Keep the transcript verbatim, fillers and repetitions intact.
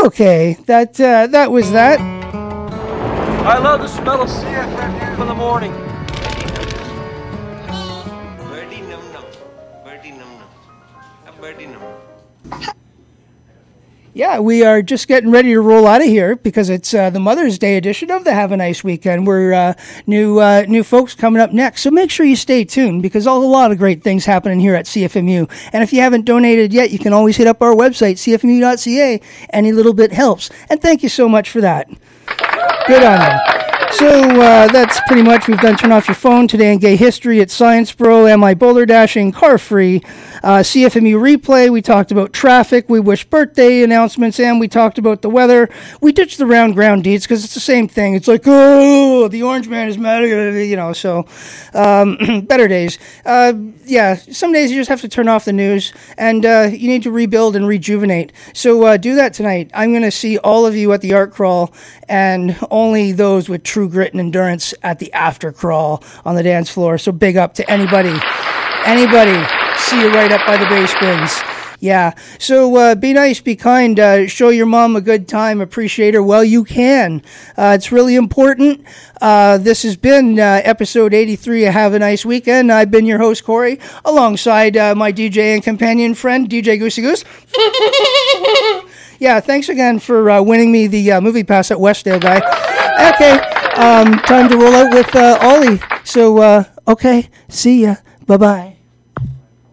Okay, that uh, that was that. I love the smell of C F M U in the morning. Birdie num num. Birdie num num. A birdie num. Yeah, we are just getting ready to roll out of here because it's uh, the Mother's Day edition of the Have a Nice Weekend. We're uh, new uh, new folks coming up next, so make sure you stay tuned because all, a lot of great things happening here at C F M U. And if you haven't donated yet, you can always hit up our website, c f m u dot c a. Any little bit helps. And thank you so much for that. Good on you. So uh, that's pretty much, we've done Turn Off Your Phone today in Gay History at Science Bro, Am I Boulder Dashing, Car Free, uh, C F M U Replay, we talked about traffic, we wish birthday announcements, and we talked about the weather. We ditched the round ground deeds because it's the same thing. It's like, oh, the orange man is mad, you know, so um, better days. Uh, yeah, some days you just have to turn off the news, and uh, you need to rebuild and rejuvenate. So uh, do that tonight. I'm going to see all of you at the Art Crawl, and only those with true grit and endurance at the after crawl on the dance floor. So big up to anybody, anybody. See you right up by the bass bins. Yeah. So uh, be nice, be kind, uh, show your mom a good time, appreciate her while you can. Uh, it's really important. Uh, this has been uh, episode eighty-three of Have a Nice Weekend. I've been your host, Corey, alongside uh, my D J and companion friend, D J Goosey Goose. Yeah, thanks again for uh, winning me the uh, movie pass at Westdale, guy. Okay, um, time to roll out with uh, Ollie. So, uh, okay, see ya. Bye-bye.